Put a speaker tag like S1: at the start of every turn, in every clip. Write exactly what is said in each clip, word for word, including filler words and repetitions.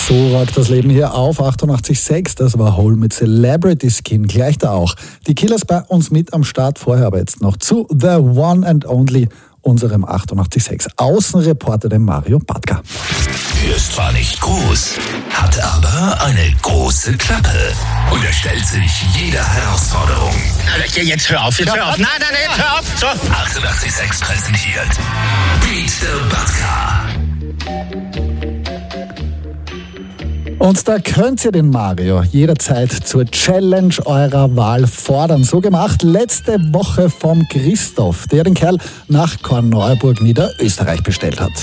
S1: So rockt das Leben hier auf achtundachtzig Komma sechs. Das war Hole mit Celebrity Skin. Gleich da auch. Die Killers bei uns mit am Start. Vorher aber jetzt noch zu The One and Only, unserem achtundachtzig Komma sechs Außenreporter, dem Mario Batka.
S2: Er ist zwar nicht groß, hat aber eine große Klappe und er stellt sich jeder Herausforderung.
S3: Jetzt hör auf, jetzt hör auf. Nein, nein, nein, jetzt hör auf. So.
S2: achtundachtzig Komma sechs präsentiert Beat the Batka.
S1: Und da könnt ihr den Mario jederzeit zur Challenge eurer Wahl fordern. So gemacht letzte Woche vom Christoph, der den Kerl nach Korneuburg, Niederösterreich, bestellt hat.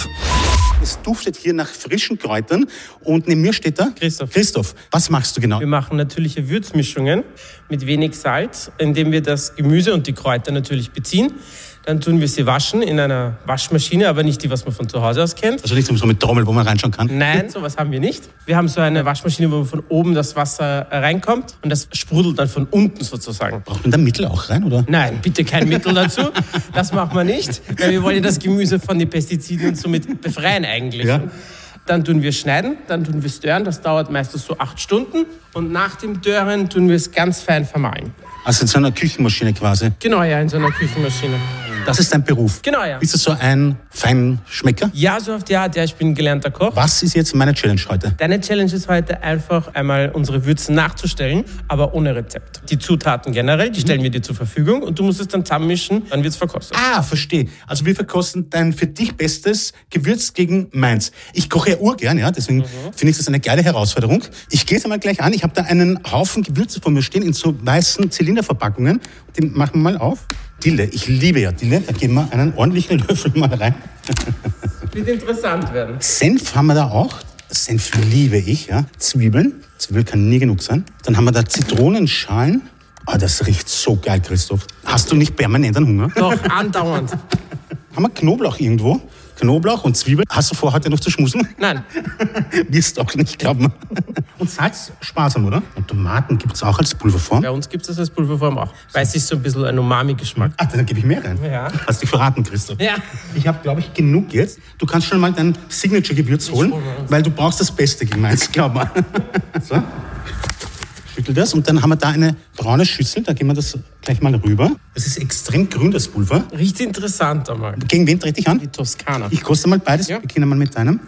S3: Es duftet hier nach frischen Kräutern und neben mir steht da
S4: Christoph.
S3: Christoph, was machst du genau?
S4: Wir machen natürliche Würzmischungen mit wenig Salz, indem wir das Gemüse und die Kräuter natürlich beziehen. Dann tun wir sie waschen in einer Waschmaschine, aber nicht die, was man von zu Hause aus kennt.
S3: Also nicht so mit Trommel, wo man reinschauen kann?
S4: Nein, sowas haben wir nicht. Wir haben so eine Waschmaschine, wo von oben das Wasser reinkommt und das sprudelt dann von unten sozusagen.
S3: Braucht man da Mittel auch rein, oder?
S4: Nein, bitte kein Mittel dazu. Das machen wir nicht, weil wir wollen ja das Gemüse von den Pestiziden und somit befreien eigentlich.
S3: Ja.
S4: Dann tun wir schneiden, dann tun wir stören. Das dauert meistens so acht Stunden. Und nach dem Dörren tun wir es ganz fein vermahlen.
S3: Also in so einer Küchenmaschine quasi?
S4: Genau, ja, in so einer Küchenmaschine.
S3: Das ist dein Beruf?
S4: Genau, ja.
S3: Bist du so ein Feinschmecker?
S4: Ja, so auf die Art. Ja, ich bin gelernter Koch.
S3: Was ist jetzt meine Challenge heute?
S4: Deine Challenge ist heute einfach einmal unsere Würzen nachzustellen, aber ohne Rezept. Die Zutaten generell, die stellen wir dir zur Verfügung und du musst es dann zusammenmischen, dann wird es verkostet.
S3: Ah, verstehe. Also wir verkosten dein für dich bestes Gewürz gegen meins. Ich koche ja urgern, ja, deswegen mhm. finde ich das eine geile Herausforderung. Ich gehe es einmal gleich an. Ich habe da einen Haufen Gewürze vor mir stehen in so weißen Zylinderverpackungen. Den machen wir mal auf. Dille, ich liebe ja Dille. Da geben wir einen ordentlichen Löffel mal rein.
S4: Wird interessant werden.
S3: Senf haben wir da auch. Senf liebe ich, ja. Zwiebeln. Zwiebeln kann nie genug sein. Dann haben wir da Zitronenschalen. Oh, das riecht so geil, Christoph. Hast du nicht permanent einen Hunger?
S4: Doch, andauernd.
S3: Haben wir Knoblauch irgendwo? Knoblauch und Zwiebeln. Hast du vor, heute noch zu schmusen?
S4: Nein.
S3: Wirst auch nicht glauben. Und Salz sparsam, oder? Und Tomaten gibt es auch als Pulverform?
S4: Bei uns gibt es das als Pulverform auch. Weil es ist so ein bisschen ein Umami-Geschmack.
S3: Ah, dann gebe ich mehr rein.
S4: Ja.
S3: Hast dich verraten, Christoph.
S4: Ja.
S3: Ich habe, glaube ich, genug jetzt. Du kannst schon mal dein Signature-Gewürz holen, weil du brauchst das Beste gegen meins, glaub mal. So. Schüttel das und dann haben wir da eine braune Schüssel, da gehen wir das gleich mal rüber. Das ist extrem grün, das Pulver.
S4: Riecht interessant einmal.
S3: Gegen wen trete ich an?
S4: Die Toskana.
S3: Ich koste mal beides,
S4: Ja.
S3: wir beginnen mal mit deinem.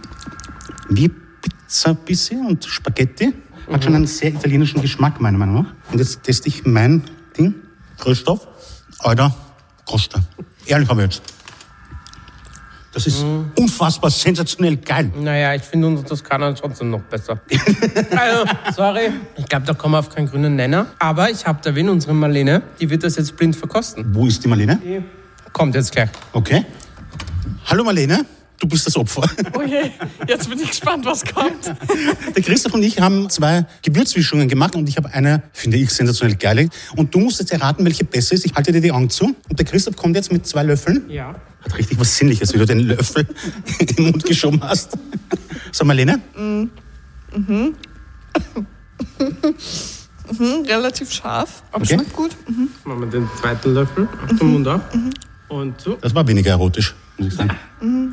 S3: Wie Pizza bisschen und Spaghetti. Hat mhm. schon einen sehr italienischen Geschmack, meiner Meinung nach. Und jetzt teste ich mein Ding. Christoph, Alter, Costa. Ehrlich habe ich jetzt. Das ist mm. unfassbar sensationell geil.
S4: Naja, ich finde unsere Toskana trotzdem noch besser. Also, sorry. Ich glaube, da kommen wir auf keinen grünen Nenner. Aber ich habe da wen, unsere Marlene, die wird das jetzt blind verkosten.
S3: Wo ist die Marlene?
S4: Die kommt jetzt gleich.
S3: Okay. Hallo Marlene, du bist das Opfer.
S5: Okay, jetzt bin ich gespannt, was kommt.
S3: Der Christoph und ich haben zwei Gewürzmischungen gemacht und ich habe eine, finde ich, sensationell geile. Und du musst jetzt erraten, welche besser ist. Ich halte dir die Augen zu. Und der Christoph kommt jetzt mit zwei Löffeln.
S4: Ja.
S3: Hat richtig was Sinnliches, wie du den Löffel im Mund geschoben hast. So, Marlene?
S5: Mhm. Mhm. mhm. Relativ scharf, aber
S3: okay.
S5: Schmeckt gut. Mhm.
S4: Machen wir den zweiten Löffel. Achtung, Mund auf. Mhm. Und so.
S3: Das war weniger erotisch, muss ich sagen.
S5: Mhm.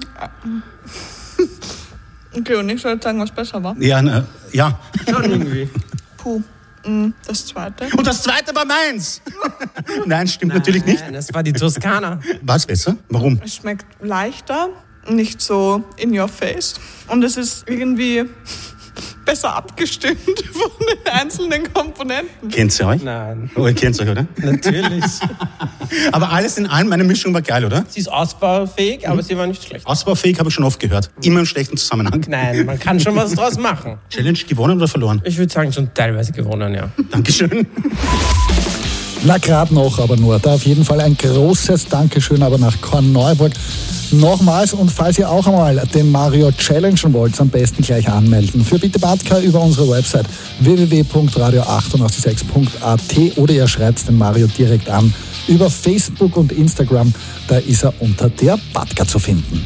S5: Okay, und ich soll jetzt sagen, was besser war?
S3: Ja, ne, ja.
S4: Schon irgendwie.
S5: Puh. Das zweite.
S3: Und das zweite war meins. Nein, stimmt
S4: Nein,
S3: natürlich nicht.
S4: Nein, das war die Toskana.
S3: War es besser? Warum?
S5: Es schmeckt leichter, nicht so in your face. Und es ist irgendwie besser abgestimmt von den einzelnen Komponenten.
S3: Kennt ihr euch?
S4: Nein.
S3: Oh, ihr kennt euch, oder?
S4: Natürlich.
S3: Aber alles in allem, meine Mischung war geil, oder?
S4: Sie ist ausbaufähig, aber sie war nicht schlecht.
S3: Ausbaufähig habe ich schon oft gehört. Immer im schlechten Zusammenhang.
S4: Nein, man kann schon was draus machen.
S3: Challenge gewonnen oder verloren?
S4: Ich würde sagen, schon teilweise gewonnen, ja.
S3: Dankeschön.
S1: Na, gerade noch, aber nur. Da auf jeden Fall ein großes Dankeschön aber nach Korneuburg. Nochmals, und falls ihr auch einmal den Mario challengen wollt, am besten gleich anmelden. Für Bitte Batka über unsere Website w w w punkt radio achtundachtzig sechs punkt a t oder ihr schreibt den Mario direkt an über Facebook und Instagram. Da ist er unter der Batka zu finden.